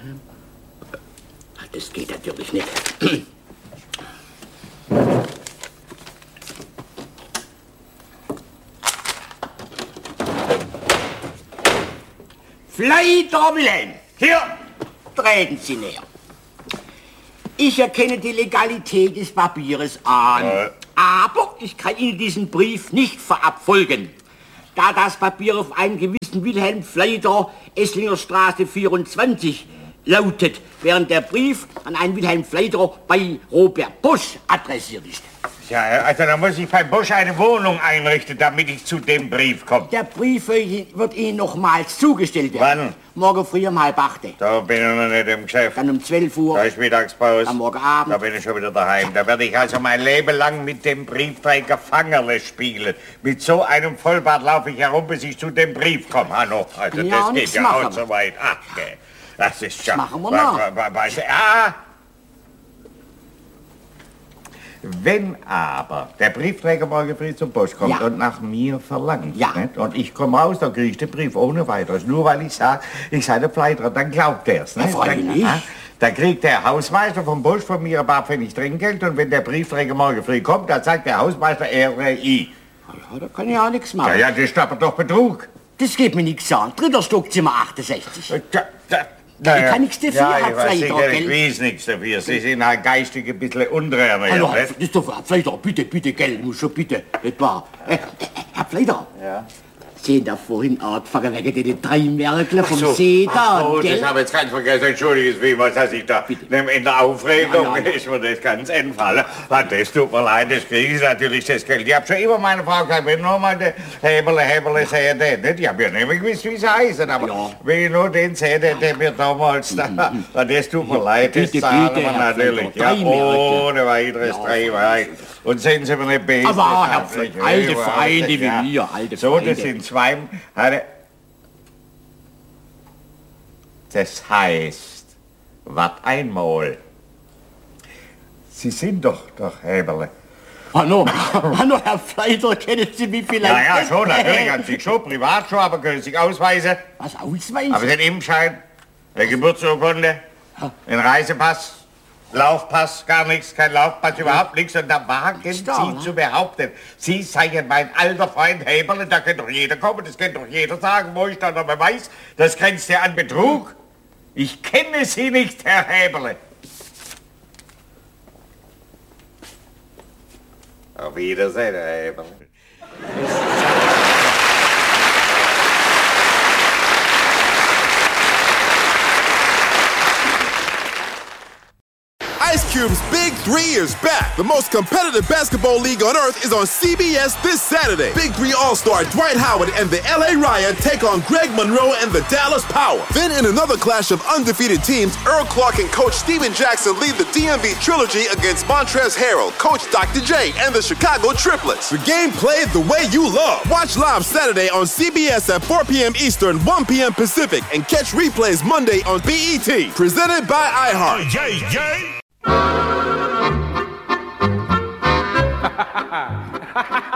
Das geht natürlich nicht. Fleiter Wilhelm, hier, treten Sie näher. Ich erkenne die Legalität des Papieres an, aber ich kann Ihnen diesen Brief nicht verabfolgen, da das Papier auf einen gewissen Wilhelm Fleiter, Esslinger Straße 24, lautet, während der Brief an einen Wilhelm Fleiter bei Robert Bosch adressiert ist. Ja, also da muss ich bei Bosch eine Wohnung einrichten, damit ich zu dem Brief komme. Der Brief wird Ihnen nochmals zugestellt werden. Wann? Morgen früh um 7:30. Da bin ich noch nicht im Geschäft. Dann um 12 Uhr. Da ist Mittagspause. Am morgen Abend. Da bin ich schon wieder daheim. Da werde ich also mein Leben lang mit dem Briefträger Fangerle spielen. Mit so einem Vollbart laufe ich herum, bis ich zu dem Brief komme. Hanno, also Ja, das geht ja auch machen. so weit. Ach, okay. Das ist ja... machen wir noch. Wenn aber der Briefträger morgen früh zum Post kommt Ja. und nach mir verlangt, Ja. nicht? Und ich komme raus, dann kriege ich den Brief ohne weiteres. Nur weil ich sage, ich sei der Pleiterer, dann glaubt er's. Ja, freilich. Dann kriegt der Hausmeister vom Post von mir ein paar Pfennig Trinkgeld und wenn der Briefträger morgen früh kommt, dann sagt der Hausmeister RI. Ja, da kann ich auch nichts machen. Ja, das ist aber doch Betrug. Das geht mir nichts an. 3. Stock, Zimmer 68. Ich kann nichts dafür, ja, Herr ich weiß Fleiter, sicher, ich gell? weiß nichts dafür. Sie sind halt geistig ein bisschen unterernährt. Hallo, Herr nicht? Fleiter, bitte, gell, muss schon bitte, nicht wahr? Herr Fleiter, Ja. sehen da vorhin angefangen wegen den 3 Märkle vom See da, Oh, gell? das habe ich jetzt ganz vergessen. Entschuldigen Sie, was dass ich da in der Aufregung Ja. ist mir das ganz entfallen. Das tut mir leid, das kriege ich natürlich, das Geld. Ich habe schon immer meine Frau gesagt, wenn nur mal der Hebele sehe, den nicht. Ich habe ja nicht mehr gewusst, wie sie heißen, aber Ja. wenn ich nur den sehe, der mir damals da, das tut mir leid, das Bitte, zahlen bitte, wir Herr natürlich. Fleiter, 3 Märkle. Ohne weiteres Ja. 3 Märkle. Und sehen Sie mir nicht böse. Aber, das Herr hat Fleiter, sich- alte Ja, Freunde wie ja. mir, alte So, Freunde. das sind 2... Das heißt, wat einmal. Sie sind doch Heberle. Hallo, Herr Fleiter, kennen Sie mich vielleicht? Ja, nicht? schon, natürlich, an sich schon, privat schon, aber können Sie sich ausweisen. Was, ausweisen? Aber den Impfschein, der Geburtsurkunde, den Reisepass, Laufpass, gar nichts, kein Laufpass, überhaupt nichts. Und da wagen Sie ne? zu behaupten, Sie seien mein alter Freund Heberle, da kann doch jeder kommen, das kann doch jeder sagen, wo ich da noch Beweis, das grenzt ja an Betrug. Ich kenne Sie nicht, Herr Heberle. Auf Wiedersehen, Herr Heberle. Ice Cube's Big 3 is back. The most competitive basketball league on earth is on CBS this Saturday. Big 3 All-Star Dwight Howard and the LA Riot take on Greg Monroe and the Dallas Power. Then in another clash of undefeated teams, Earl Clark and Coach Steven Jackson lead the DMV Trilogy against Montrezl Harrell, Coach Dr. J, and the Chicago Triplets. The game played the way you love. Watch live Saturday on CBS at 4 p.m. Eastern, 1 p.m. Pacific, and catch replays Monday on BET. Presented by iHeart. Yay!